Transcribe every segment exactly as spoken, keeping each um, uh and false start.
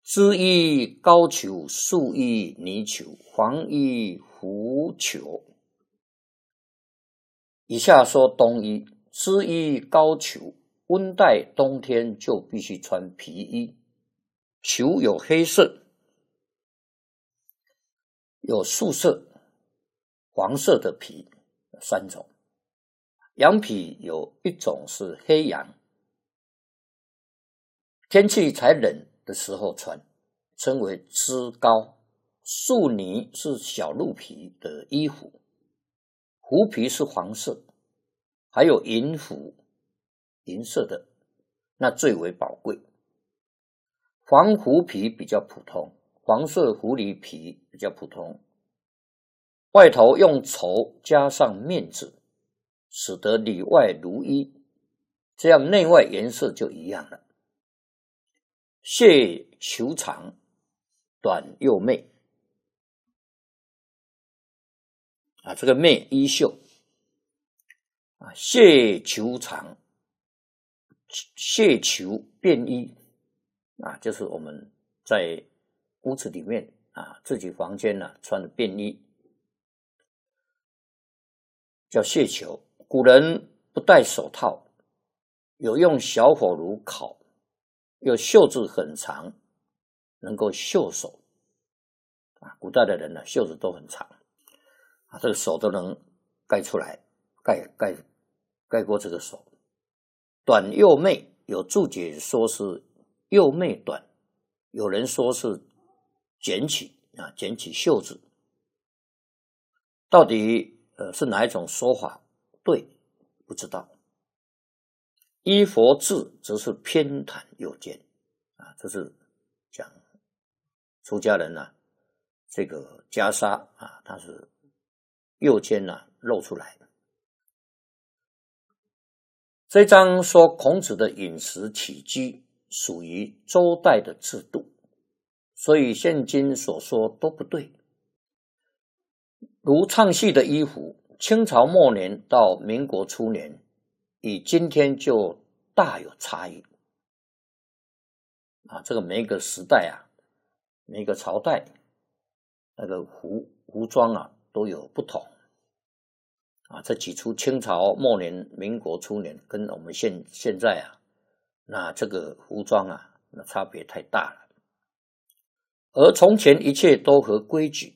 枝衣高俅，树衣泥鳅，黄衣狐裘。以下说冬衣，枝衣高俅，温带冬天就必须穿皮衣。裘有黑色，有素色、黄色的皮，三种。羊皮有一种是黑羊，天气才冷的时候穿，称为枝高。树呢是小鹿皮的衣服，狐皮是黄色，还有银狐，银色的，那最为宝贵。黄狐皮比较普通，黄色狐狸皮比较普通，外头用绸加上面子，使得里外如一，这样内外颜色就一样了。蟹裘长，短又媚啊，这个媚衣袖啊，蟹裘长，蟹裘便衣啊，就是我们在屋子里面啊，自己房间啊穿的便衣，叫蟹裘。古人不戴手套，有用小火炉烤，有袖子很长，能够袖手啊。古代的人呢、啊，袖子都很长啊，这个手都能盖出来，盖盖盖过这个手。短又媚，有注解说是又媚短，有人说是卷起啊，卷起袖子。到底呃是哪一种说法对？不知道。依佛制则是偏袒右肩啊，这是讲出家人啊，这个袈裟啊，它是右肩啊露出来。这章说孔子的饮食起居属于周代的制度，所以现今所说都不对。如唱戏的衣服，清朝末年到民国初年，与今天就大有差异啊！这个每一个时代啊，每一个朝代，那个服服装啊都有不同啊。这起初清朝末年、民国初年，跟我们现现在啊，那这个服装啊，那差别太大了。而从前一切都合规矩。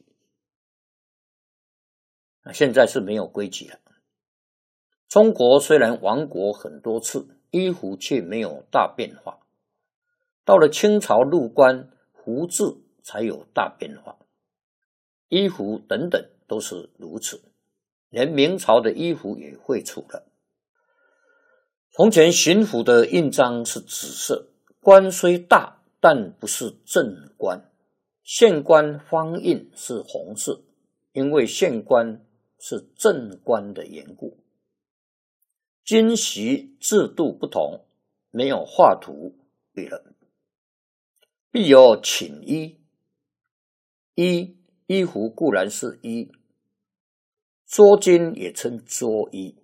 现在是没有规矩了。中国虽然亡国很多次，衣服却没有大变化。到了清朝入关，服制才有大变化，衣服等等都是如此。连明朝的衣服也废除了。从前巡抚的印章是紫色，官虽大，但不是正官。县官方印是红色，因为县官是正官的缘故。今习制度不同，没有画图对了。必有寝衣，衣衣服固然是衣，桌巾也称桌衣，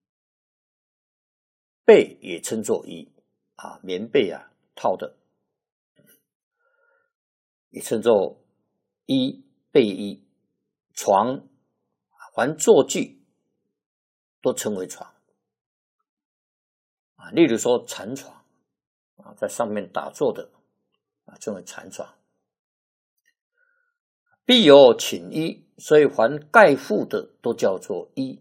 被也称作衣啊，棉被啊套的也称作衣，被衣。床凡坐具都称为床啊，例如说禅床啊，在上面打坐的啊，称为禅床。必有寝衣，所以凡盖覆的都叫做衣。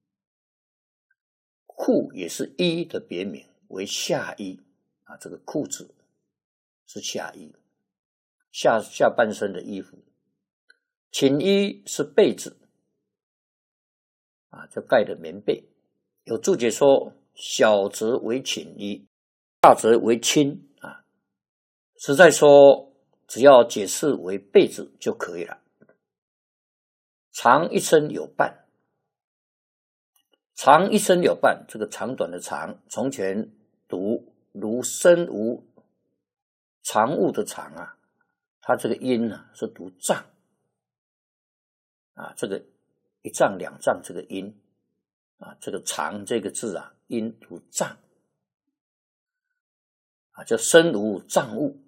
裤也是衣的别名，为下衣啊，这个裤子是下衣，下下半身的衣服。寝衣是被子啊，就盖的棉被。有注解说，小则为寝衣，大则为衾啊。实在说，只要解释为被子就可以了。长一身有伴，长一身有伴，这个长短的长，从前读如身无长物的长啊，它这个音呢、啊、是读丈啊，这个一丈两丈这个音啊，这个长这个字啊，音读丈啊，叫身无丈物